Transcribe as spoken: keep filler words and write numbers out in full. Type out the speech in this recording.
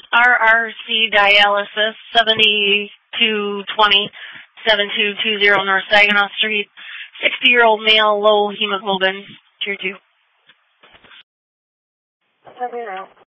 R R C Dialysis, seventy-two twenty, seventy-two twenty North Saginaw Street, sixty-year-old male, low hemoglobin, tier two. Let me know.